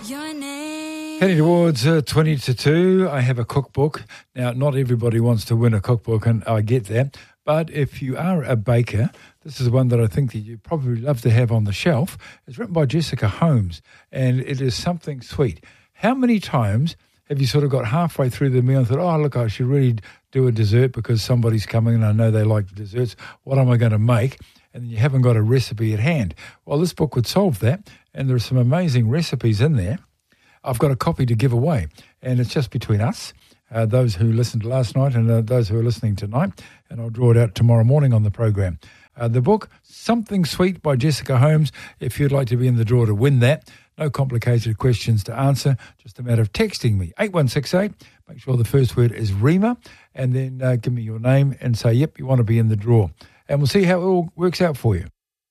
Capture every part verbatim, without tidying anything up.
your name. Heading towards uh, twenty to two, I have a cookbook. Now, not everybody wants to win a cookbook, and I get that. But if you are a baker, this is one that I think that you probably love to have on the shelf. It's written by Jessica Holmes, and it is something sweet. How many times have you sort of got halfway through the meal and thought, oh, look, I should really do a dessert because somebody's coming and I know they like desserts. What am I going to make? And you haven't got a recipe at hand. Well, this book would solve that, and there are some amazing recipes in there. I've got a copy to give away, and it's just between us, uh, those who listened last night and uh, those who are listening tonight, and I'll draw it out tomorrow morning on the program. Uh, the book, Something Sweet by Jessica Holmes, if you'd like to be in the draw to win that. No complicated questions to answer, just a matter of texting me, eight one six eight. Make sure the first word is Rima, and then uh, give me your name and say, yep, you want to be in the draw. And we'll see how it all works out for you.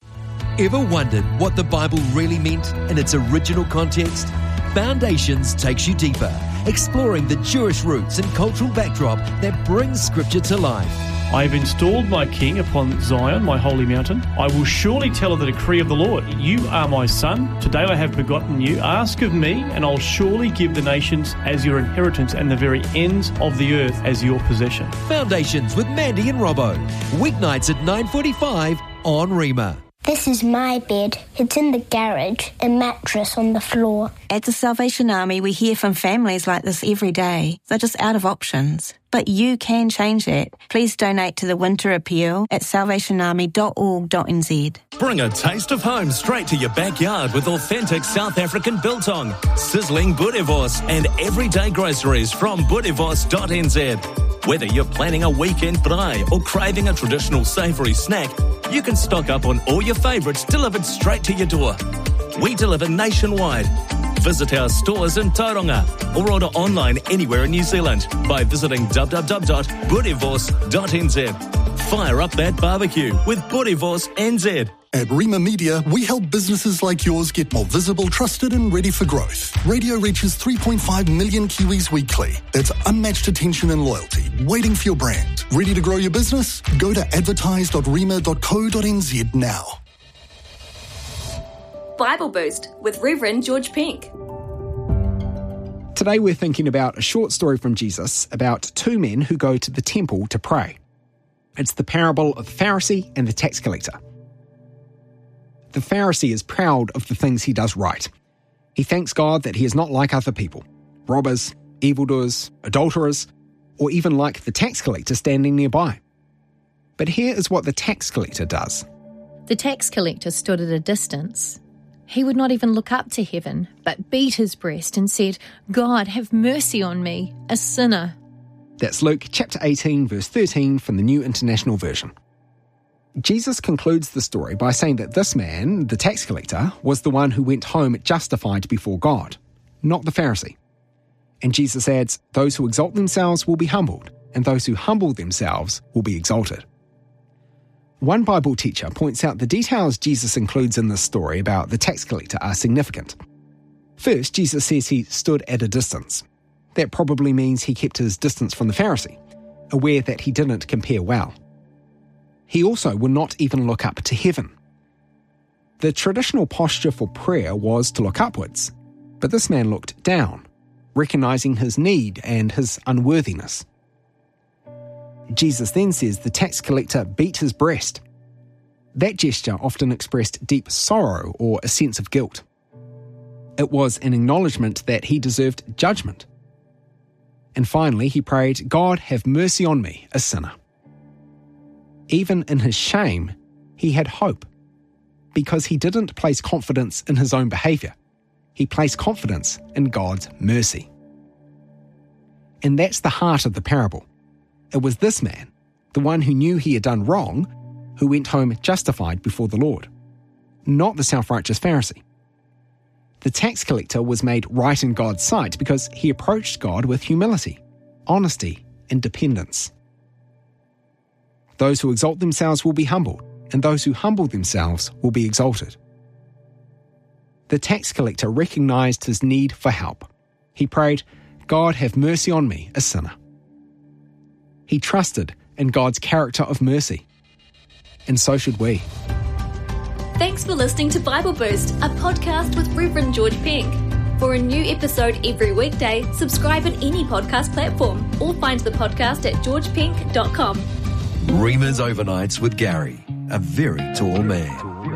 Ever wondered what the Bible really meant in its original context? Foundations takes you deeper, exploring the Jewish roots and cultural backdrop that brings Scripture to life. I have installed my king upon Zion, my holy mountain. I will surely tell of the decree of the Lord. You are my son. Today I have begotten you. Ask of me, and I'll surely give the nations as your inheritance and the very ends of the earth as your possession. Foundations with Mandy and Robbo. Weeknights at nine forty-five on Rima. This is my bed. It's in the garage, a mattress on the floor. At the Salvation Army, we hear from families like this every day. They're just out of options. But you can change that. Please donate to the Winter Appeal at salvation army dot org dot n z. Bring a taste of home straight to your backyard with authentic South African biltong, sizzling boerewors, and everyday groceries from boerewors dot n z. Whether you're planning a weekend braai or craving a traditional savoury snack, you can stock up on all your favourites delivered straight to your door. We deliver nationwide. Visit our stores in Tauranga or order online anywhere in New Zealand by visiting w w w dot boerewors dot n z. Fire up that barbecue with Boerewors N Z. At Rima Media, we help businesses like yours get more visible, trusted and ready for growth. Radio reaches three point five million Kiwis weekly. That's unmatched attention and loyalty waiting for your brand. Ready to grow your business? Go to advertise dot rima dot co dot n z now. Bible Boost with Reverend George Pink. Today we're thinking about a short story from Jesus about two men who go to the temple to pray. It's the parable of the Pharisee and the tax collector. The Pharisee is proud of the things he does right. He thanks God that he is not like other people, robbers, evildoers, adulterers, or even like the tax collector standing nearby. But here is what the tax collector does. The tax collector stood at a distance. He would not even look up to heaven, but beat his breast and said, God, have mercy on me, a sinner. That's Luke chapter eighteen, verse thirteen from the New International Version. Jesus concludes the story by saying that this man, the tax collector, was the one who went home justified before God, not the Pharisee. And Jesus adds, those who exalt themselves will be humbled, and those who humble themselves will be exalted. One Bible teacher points out the details Jesus includes in this story about the tax collector are significant. First, Jesus says he stood at a distance. That probably means he kept his distance from the Pharisee, aware that he didn't compare well. He also would not even look up to heaven. The traditional posture for prayer was to look upwards, but this man looked down, recognizing his need and his unworthiness. Jesus then says the tax collector beat his breast. That gesture often expressed deep sorrow or a sense of guilt. It was an acknowledgement that he deserved judgment. And finally, he prayed, God, have mercy on me, a sinner. Even in his shame, he had hope, because he didn't place confidence in his own behaviour. He placed confidence in God's mercy. And that's the heart of the parable. It was this man, the one who knew he had done wrong, who went home justified before the Lord, not the self-righteous Pharisee. The tax collector was made right in God's sight because he approached God with humility, honesty, and dependence. Those who exalt themselves will be humbled, and those who humble themselves will be exalted. The tax collector recognized his need for help. He prayed, God, have mercy on me, a sinner. He trusted in God's character of mercy. And so should we. Thanks for listening to Bible Boost, a podcast with Reverend George Pink. For a new episode every weekday, subscribe on any podcast platform or find the podcast at george pink dot com. Reema's Overnights with Gary, a very tall man.